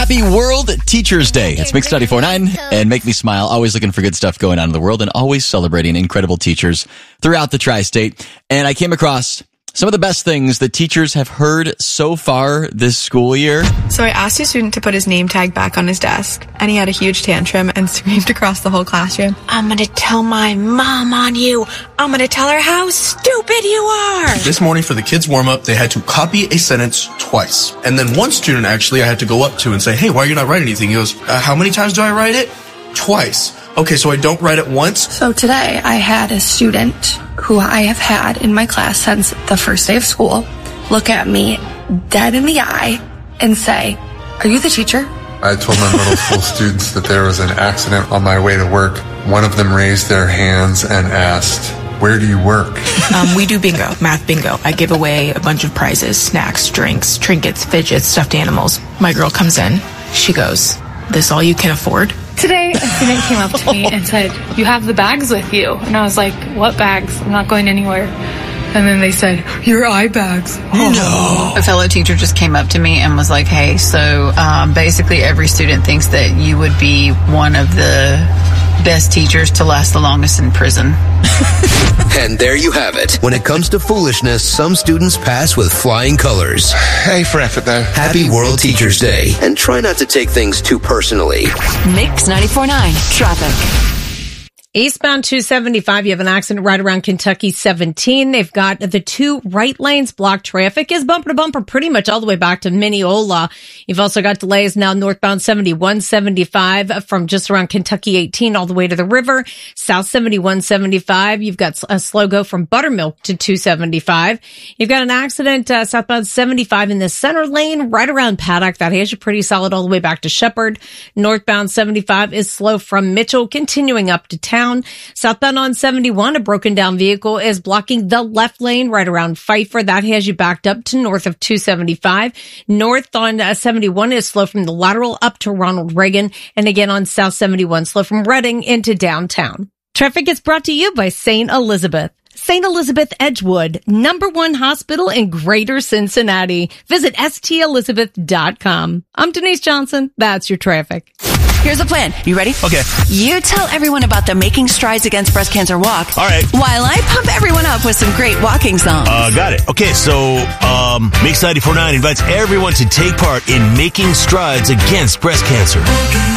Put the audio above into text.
Happy World Teachers Day. It's Mix 94.9 and Make Me Smile. Always looking for good stuff going on in the world and always celebrating incredible teachers throughout the tri-state. And I came across some of the best things that teachers have heard so far this school year. So I asked a student to put his name tag back on his desk, and he had a huge tantrum and screamed across the whole classroom, "I'm gonna tell my mom on you. I'm gonna tell her how stupid you are." This morning for the kids' warm-up, they had to copy a sentence twice. And then one student actually I had to go up to and say, "Hey, why are you not writing anything?" He goes, "How many times do I write it?" "Twice." "Okay, so I don't write it once?" So today I had a student who I have had in my class since the first day of school look at me dead in the eye and say, "Are you the teacher?" I told my middle school students that there was an accident on my way to work. One of them raised their hands and asked, "Where do you work?" We do bingo, math bingo. I give away a bunch of prizes, snacks, drinks, trinkets, fidgets, stuffed animals. My girl comes in. She goes, "This all you can afford?" Today, a student came up to me and said, "You have the bags with you." And I was like, "What bags? I'm not going anywhere." And then they said, "Your eye bags." No. A fellow teacher just came up to me and was like, "Hey, so basically every student thinks that you would be one of the best teachers to last the longest in prison." And there you have it. When it comes to foolishness, some students pass with flying colors. Hey, for effort though. Happy World Teachers Day. And try not to take things too personally. Mix 94.9 Traffic. Eastbound 275, you have an accident right around Kentucky 17. They've got the two right lanes blocked. Traffic is bumper to bumper pretty much all the way back to Mineola. You've also got delays now northbound 7175 from just around Kentucky 18 all the way to the river. South 7175, you've got a slow go from Buttermilk to 275. You've got an accident southbound 75 in the center lane right around Paddock. That has you pretty solid all the way back to Shepherd. Northbound 75 is slow from Mitchell continuing up to town. Southbound on 71, a broken down vehicle is blocking the left lane right around Pfeiffer. That has you backed up to north of 275. North on 71 is slow from the lateral up to Ronald Reagan. And again on South 71, slow from Reading into downtown. Traffic is brought to you by St. Elizabeth. St. Elizabeth Edgewood, #1 hospital in Greater Cincinnati. Visit stelizabeth.com. I'm Denise Johnson. That's your traffic. Here's the plan. You ready? Okay. You tell everyone about the Making Strides Against Breast Cancer walk. All right. While I pump everyone up with some great walking songs. Got it. Okay, so Mix 94.9 invites everyone to take part in Making Strides Against Breast Cancer.